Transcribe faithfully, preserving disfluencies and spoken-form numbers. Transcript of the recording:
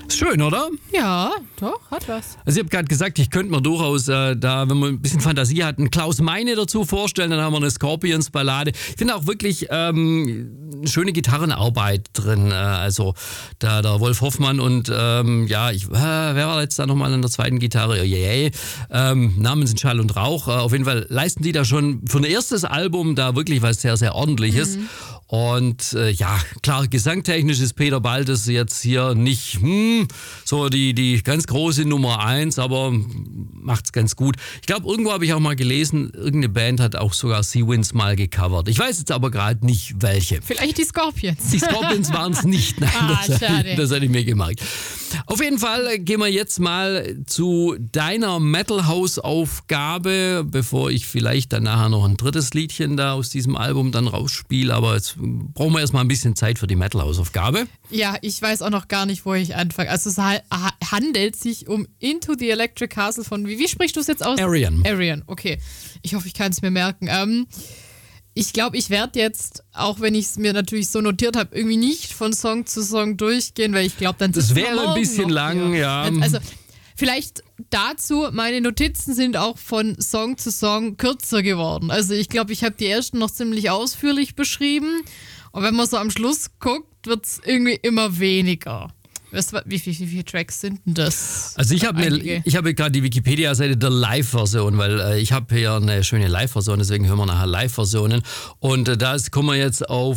Ist schön, oder? Ja, doch, hat was. Also ich habe gerade gesagt, ich könnte mir durchaus äh, da, wenn man ein bisschen Fantasie hat, einen Klaus Meine dazu vorstellen. Dann haben wir eine Scorpions-Ballade. Ich finde auch wirklich ähm, eine schöne Gitarrenarbeit drin. Äh, also da der Wolf Hoffmann und ähm, ja, ich, äh, wer war jetzt da nochmal an der zweiten Gitarre? Oh, yeah, yeah. Ähm, Namen sind Schall und Rauch. Äh, auf jeden Fall leisten die da schon für ein erstes Album da wirklich was sehr, sehr Ordentliches. Mhm. Und äh, ja, klar, gesangtechnisch ist Peter Baltes jetzt hier nicht hm, so die, die ganz große Nummer eins, aber macht's ganz gut. Ich glaube, irgendwo habe ich auch mal gelesen, irgendeine Band hat auch sogar Sea Winds mal gecovert. Ich weiß jetzt aber gerade nicht, welche. Vielleicht die Scorpions. Die Scorpions waren es nicht. Nein, ah, das, schade. das hatte ich mir gemerkt. Auf jeden Fall gehen wir jetzt mal zu deiner Metal-House-Aufgabe, bevor ich vielleicht dann nachher noch ein drittes Liedchen da aus diesem Album dann rausspiele. Aber jetzt brauchen wir erstmal ein bisschen Zeit für die Metal-House-Aufgabe. Ja, ich weiß auch noch gar nicht, wo ich anfange. Also es ha- handelt sich um Into the Electric Castle von, wie, wie sprichst du es jetzt aus? Arian. Arian, okay. Ich hoffe, ich kann es mir merken. Ähm, ich glaube, ich werde jetzt, auch wenn ich es mir natürlich so notiert habe, irgendwie nicht von Song zu Song durchgehen, weil ich glaube, dann das wäre ein bisschen lang, hier. ja. Also vielleicht dazu, meine Notizen sind auch von Song zu Song kürzer geworden. Also ich glaube, ich habe die ersten noch ziemlich ausführlich beschrieben und wenn man so am Schluss guckt, wird es irgendwie immer weniger. Weißt du, wie, wie, wie viele Tracks sind denn das? Also ich habe ich habe gerade die Wikipedia-Seite der Live-Version, weil äh, ich habe hier eine schöne Live-Version, deswegen hören wir nachher Live-Versionen. Und äh, da kommen wir jetzt auf